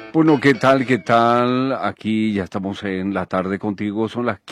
Bueno, ¿qué tal? ¿Qué tal? Aquí ya estamos en la tarde contigo. Son las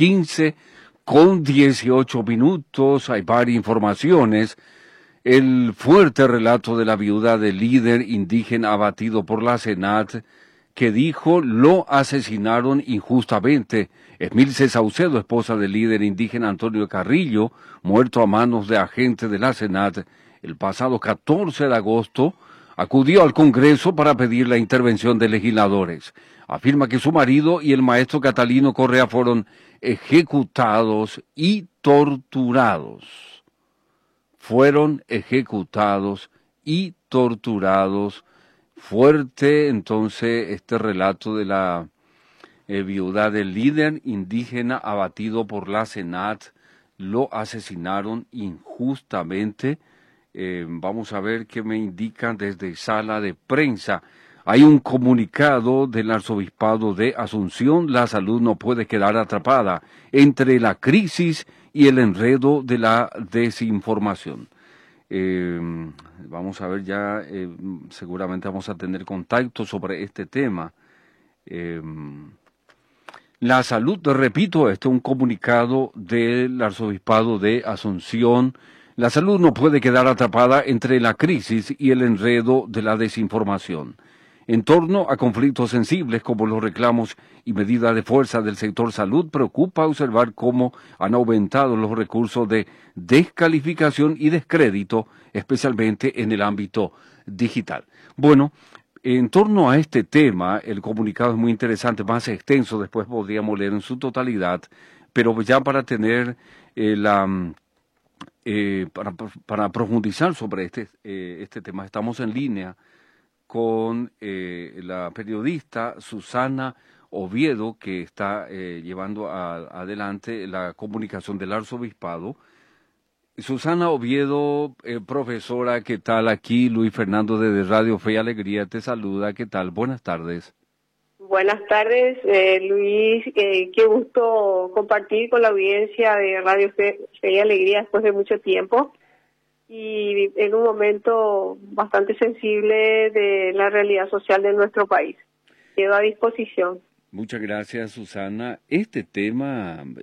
15:18. Hay varias informaciones. El fuerte relato de la viuda del líder indígena abatido por la Senat, que dijo lo asesinaron injustamente. Esmilce Saucedo, esposa del líder indígena Antonio Carrillo, muerto a manos de agentes de la Senat el pasado 14 de agosto, acudió al Congreso para pedir la intervención de legisladores. Afirma que su marido y el maestro Catalino Correa fueron ejecutados y torturados. Fueron ejecutados y torturados. Fuerte entonces este relato de la viuda del líder indígena abatido por la Senat. Lo asesinaron injustamente. Vamos a ver qué me indican desde sala de prensa. Hay un comunicado del arzobispado de Asunción. La salud no puede quedar atrapada entre la crisis y el enredo de la desinformación. Vamos a ver ya, seguramente vamos a tener contacto sobre este tema. La salud, repito, este es un comunicado del arzobispado de Asunción. La salud no puede quedar atrapada entre la crisis y el enredo de la desinformación. En torno a conflictos sensibles como los reclamos y medidas de fuerza del sector salud, preocupa observar cómo han aumentado los recursos de descalificación y descrédito, especialmente en el ámbito digital. Bueno, en torno a este tema, el comunicado es muy interesante, más extenso, después podríamos leer en su totalidad, pero ya para tener para profundizar sobre este tema, estamos en línea con la periodista Susana Oviedo, que está llevando adelante la comunicación del arzobispado. Susana Oviedo, profesora, ¿qué tal? Aquí Luis Fernando de Radio Fe y Alegría te saluda, ¿qué tal? Buenas tardes. Buenas tardes, Luis, qué gusto compartir con la audiencia de Radio Fe y Alegría después de mucho tiempo y en un momento bastante sensible de la realidad social de nuestro país. Quedo a disposición. Muchas gracias, Susana. Este tema